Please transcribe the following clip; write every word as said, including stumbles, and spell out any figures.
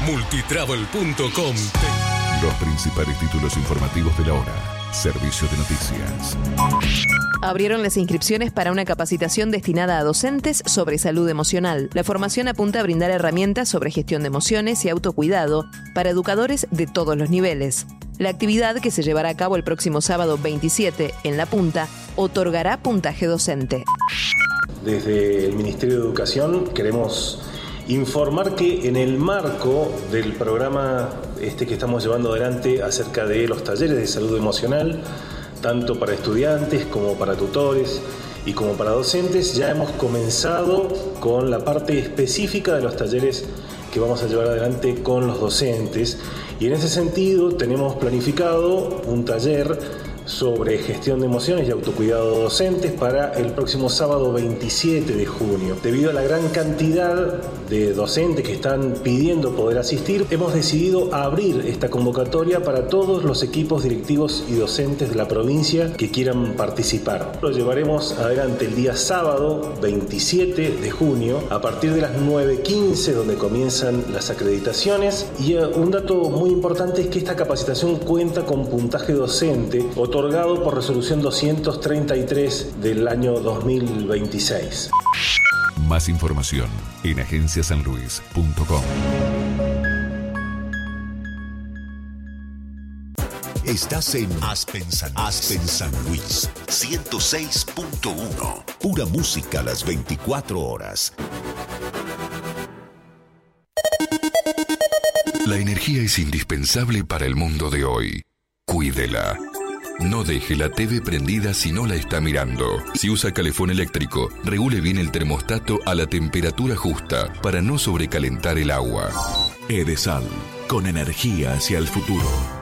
multitravel punto com. Los principales títulos informativos de la hora. Servicio de noticias. Abrieron las inscripciones para una capacitación destinada a docentes sobre salud emocional. La formación apunta a brindar herramientas sobre gestión de emociones y autocuidado para educadores de todos los niveles. La actividad, que se llevará a cabo el próximo sábado veintisiete en La Punta, otorgará puntaje docente. Desde el Ministerio de Educación queremos informar que en el marco del programa este que estamos llevando adelante acerca de los talleres de salud emocional, tanto para estudiantes como para tutores y como para docentes, ya hemos comenzado con la parte específica de los talleres que vamos a llevar adelante con los docentes, y en ese sentido tenemos planificado un taller sobre gestión de emociones y autocuidado docentes para el próximo sábado veintisiete de junio. Debido a la gran cantidad de docentes que están pidiendo poder asistir, hemos decidido abrir esta convocatoria para todos los equipos directivos y docentes de la provincia que quieran participar. Lo llevaremos adelante el día sábado veintisiete de junio a partir de las nueve quince, donde comienzan las acreditaciones. Y un dato muy importante es que esta capacitación cuenta con puntaje docente otorgado por resolución doscientos treinta y tres del año dos mil veintiséis. Más información en agencia san luis punto com. Estás en Aspen San, Aspen San Luis ciento seis punto uno. Pura música a las veinticuatro horas. La energía es indispensable para el mundo de hoy. Cuídela. No deje la T V prendida si no la está mirando. Si usa calefón eléctrico, regule bien el termostato a la temperatura justa para no sobrecalentar el agua. Edesal, con energía hacia el futuro.